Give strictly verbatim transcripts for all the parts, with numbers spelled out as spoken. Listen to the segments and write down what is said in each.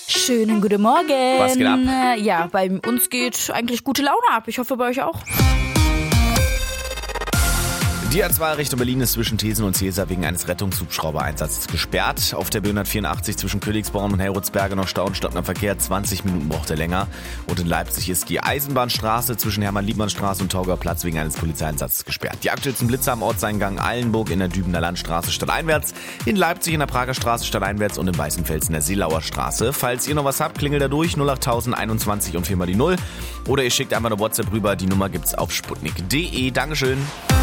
Schönen guten Morgen. Was geht ab? Ja, bei uns geht eigentlich gute Laune ab. Ich hoffe, bei euch auch. Die A zwei Richtung Berlin ist zwischen Thesen und Cäsar wegen eines Rettungshubschraubereinsatzes gesperrt. Auf der B hundertvierundachtzig zwischen Königsborn und Heroldsberge noch Stau und stockender Verkehr. zwanzig Minuten braucht er länger. Und in Leipzig ist die Eisenbahnstraße zwischen Hermann-Liebmann-Straße und Tauger Platz wegen eines Polizeieinsatzes gesperrt. Die aktuellsten Blitzer am Ortseingang Eilenburg in der Dübener Landstraße stadteinwärts, in Leipzig in der Prager Straße stadteinwärts und in Weißenfels in der Seelauer Straße. Falls ihr noch was habt, klingelt da durch null acht null null einundzwanzig und viermal die Null. Oder ihr schickt einfach eine WhatsApp rüber. Die Nummer gibt's auf sputnik punkt de. Dankeschön.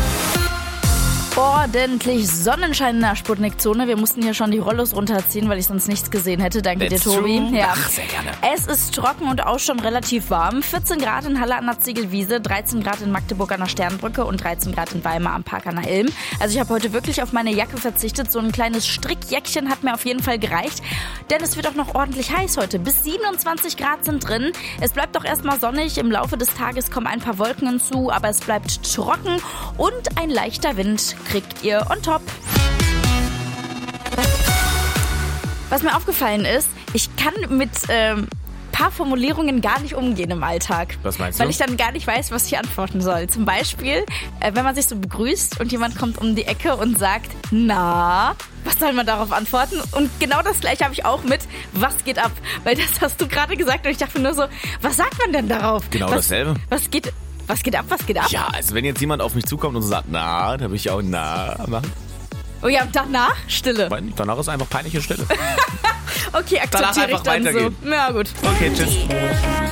Ordentlich Sonnenschein in der Sputnik-Zone. Wir mussten hier schon die Rollos runterziehen, weil ich sonst nichts gesehen hätte. Danke Let's dir, Tobi. do. Ja. Ach, sehr gerne. Es ist trocken und auch schon relativ warm. vierzehn Grad in Halle an der Ziegelwiese, dreizehn Grad in Magdeburg an der Sternbrücke und dreizehn Grad in Weimar am Park an der Ilm. Also ich habe heute wirklich auf meine Jacke verzichtet. So ein kleines Strickjäckchen hat mir auf jeden Fall gereicht. Denn es wird auch noch ordentlich heiß heute. Bis siebenundzwanzig Grad sind drin. Es bleibt doch erstmal sonnig. Im Laufe des Tages kommen ein paar Wolken hinzu, aber es bleibt trocken und ein leichter Wind kriegt ihr on top. Was mir aufgefallen ist, ich kann mit ähm, paar Formulierungen gar nicht umgehen im Alltag. Was meinst du? Weil ich dann gar nicht weiß, was ich antworten soll. Zum Beispiel, äh, wenn man sich so begrüßt und jemand kommt um die Ecke und sagt, na, was soll man darauf antworten? Und genau das gleiche habe ich auch mit, was geht ab? Weil das hast du gerade gesagt und ich dachte mir nur so, was sagt man denn darauf? Genau was, dasselbe. Was geht, was geht ab, was geht ab? Ja, also wenn jetzt jemand auf mich zukommt und so sagt, na, da will ich auch na machen. Oh ja, und danach Stille. Weil danach ist einfach peinliche Stille. Okay, Danach akzeptiere ich einfach dann weitergehen. so. Na gut. Okay, tschüss.